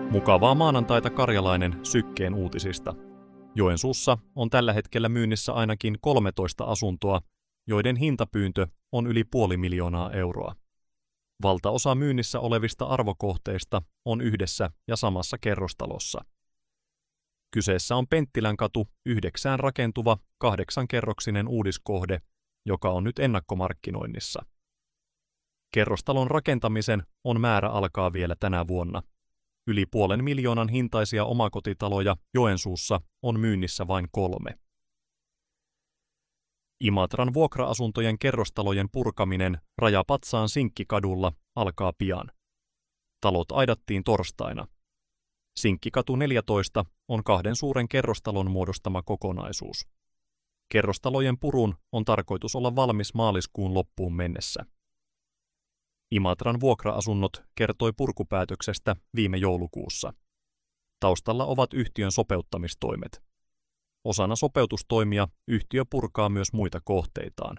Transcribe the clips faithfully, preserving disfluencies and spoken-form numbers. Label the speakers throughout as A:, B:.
A: Mukavaa maanantaita Karjalainen Sykkeen uutisista. Joensuussa on tällä hetkellä myynnissä ainakin kolmetoista asuntoa, joiden hintapyyntö on yli puoli miljoonaa euroa. Valtaosa myynnissä olevista arvokohteista on yhdessä ja samassa kerrostalossa. Kyseessä on Penttilänkatu yhdeksään rakentuva kahdeksankerroksinen uudiskohde, joka on nyt ennakkomarkkinoinnissa. Kerrostalon rakentamisen on määrä alkaa vielä tänä vuonna. Yli puolen miljoonan hintaisia omakotitaloja Joensuussa on myynnissä vain kolme. Imatran vuokra-asuntojen kerrostalojen purkaminen Rajapatsaan Sinkkikadulla alkaa pian. Talot aidattiin torstaina. Sinkkikatu neljätoista on kahden suuren kerrostalon muodostama kokonaisuus. Kerrostalojen purun on tarkoitus olla valmis maaliskuun loppuun mennessä. Imatran vuokra-asunnot kertoi purkupäätöksestä viime joulukuussa. Taustalla ovat yhtiön sopeuttamistoimet. Osana sopeutustoimia yhtiö purkaa myös muita kohteitaan.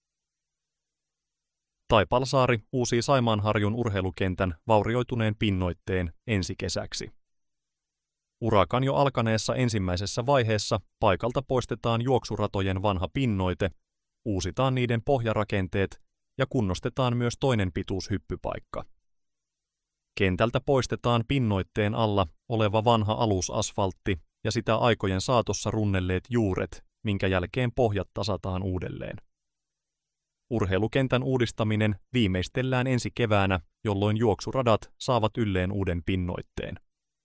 A: Taipalsaari uusii Saimaanharjun urheilukentän vaurioituneen pinnoitteen ensi kesäksi. Urakan jo alkaneessa ensimmäisessä vaiheessa paikalta poistetaan juoksuratojen vanha pinnoite, uusitaan niiden pohjarakenteet ja kunnostetaan myös toinen pituushyppypaikka. Kentältä poistetaan pinnoitteen alla oleva vanha alusasfaltti ja sitä aikojen saatossa runnelleet juuret, minkä jälkeen pohjat tasataan uudelleen. Urheilukentän uudistaminen viimeistellään ensi keväänä, jolloin juoksuradat saavat ylleen uuden pinnoitteen.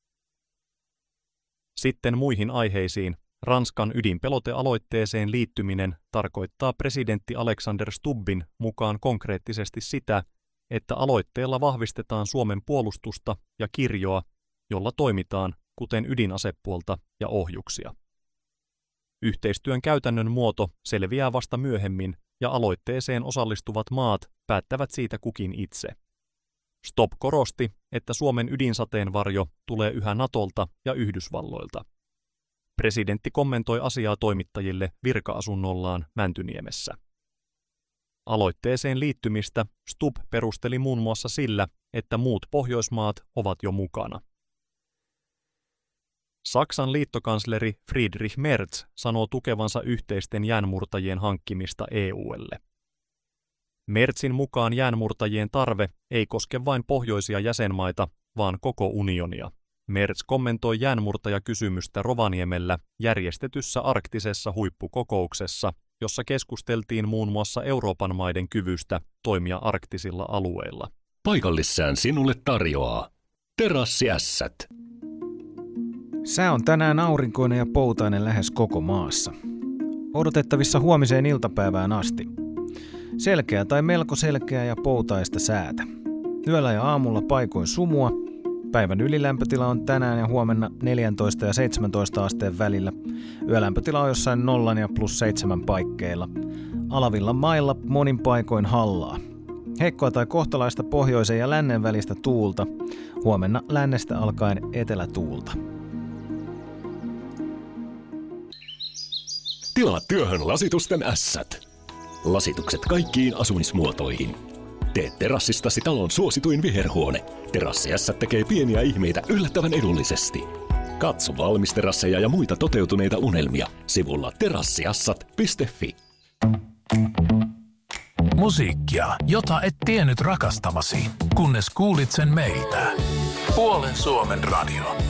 A: Sitten muihin aiheisiin. Ranskan ydinpelotealoitteeseen liittyminen tarkoittaa presidentti Alexander Stubbin mukaan konkreettisesti sitä, että aloitteella vahvistetaan Suomen puolustusta ja kirjoa, jolla toimitaan, kuten ydinasepuolta ja ohjuksia. Yhteistyön käytännön muoto selviää vasta myöhemmin ja aloitteeseen osallistuvat maat päättävät siitä kukin itse. Stubb korosti, että Suomen ydinsateenvarjo tulee yhä Natolta ja Yhdysvalloilta. Presidentti kommentoi asiaa toimittajille virka-asunnollaan Mäntyniemessä. Aloitteeseen liittymistä Stubb perusteli muun muassa sillä, että muut Pohjoismaat ovat jo mukana. Saksan liittokansleri Friedrich Merz sanoo tukevansa yhteisten jäänmurtajien hankkimista E U:lle. Merzin mukaan jäänmurtajien tarve ei koske vain pohjoisia jäsenmaita, vaan koko unionia. Merz kommentoi jäänmurtajakysymystä Rovaniemellä järjestetyssä arktisessa huippukokouksessa, jossa keskusteltiin muun muassa Euroopan maiden kyvystä toimia arktisilla alueilla.
B: Paikallissään sinulle tarjoaa Terassiässät.
C: Sää on tänään aurinkoinen ja poutainen lähes koko maassa. Odotettavissa huomiseen iltapäivään asti. Selkeä tai melko selkeää ja poutaista säätä. Yöllä ja aamulla paikoin sumua. Päivän ylilämpötila on tänään ja huomenna neljätoista ja seitsemäntoista asteen välillä. Yölämpötila on jossain nollan ja plus seitsemän paikkeilla. Alavilla mailla monin paikoin hallaa. Heikkoa tai kohtalaista pohjoisen ja lännen välistä tuulta. Huomenna lännestä alkaen etelätuulta.
B: Tilaa työhön lasitusten ässät. Lasitukset kaikkiin asumismuotoihin. Tee terassistasi talon suosituin viherhuone. Terassiässät tekee pieniä ihmeitä yllättävän edullisesti. Katso valmisterasseja ja muita toteutuneita unelmia sivulla terassiassat piste fi.
D: Musiikkia, jota et tiennyt rakastavasi, kunnes kuulit sen meiltä. Puolen Suomen radio.